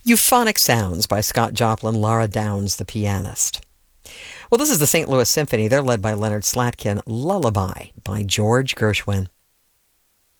Euphonic Sounds by Scott Joplin, Laura Downs, the pianist. Well, this is the St. Louis Symphony. They're led by Leonard Slatkin. Lullaby by George Gershwin.